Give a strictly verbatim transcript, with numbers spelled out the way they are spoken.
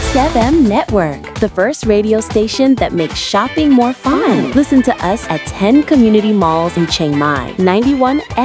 X F M Network, the first radio station that makes shopping more fun. Listen to us at ten community malls in Chiang Mai, ninety-one